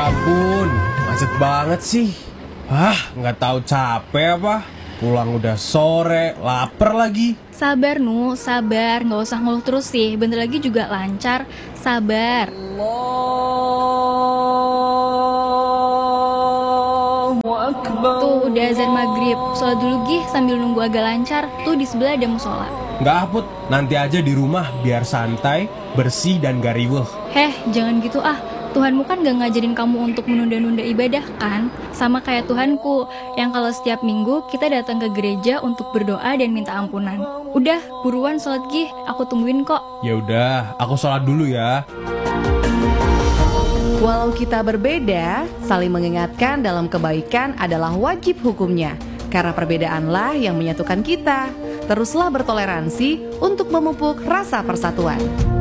Ya ampun, macet banget sih. Nggak tahu capek apa. Pulang udah sore, lapar lagi. Sabar Nu, sabar, nggak usah ngeluh terus sih. Bentar lagi juga lancar, sabar. Tuh udah azan maghrib, sholat dulu Gih sambil nunggu agak lancar. Tuh di sebelah ada musola. Nggak Put, nanti aja di rumah biar santai, bersih dan gak riweuh. Jangan gitu ah. Tuhanmu kan gak ngajarin kamu untuk menunda-nunda ibadah kan? Sama kayak Tuhanku, yang kalau setiap minggu kita datang ke gereja untuk berdoa dan minta ampunan. Udah, buruan sholat Gih, aku tungguin kok. Ya udah, aku sholat dulu ya. Walau kita berbeda, saling mengingatkan dalam kebaikan adalah wajib hukumnya. Karena perbedaanlah yang menyatukan kita. Teruslah bertoleransi untuk memupuk rasa persatuan.